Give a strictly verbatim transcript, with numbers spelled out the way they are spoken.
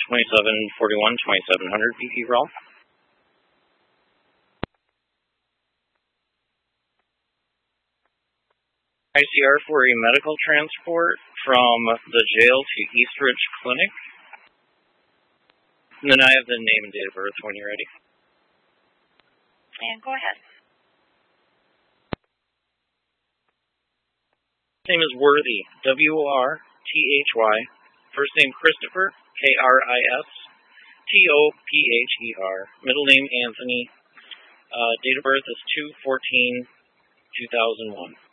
twenty-seven forty-one, twenty-seven hundred B P roll. I C R for a medical transport from the jail to Eastridge Clinic. And then I have the name and date of birth when you're ready. And go ahead. His name is Worthy, W O R T H Y. First name Christopher, K R I S T O P H E R. Middle name Anthony. Uh, date of birth is two fourteen two thousand one.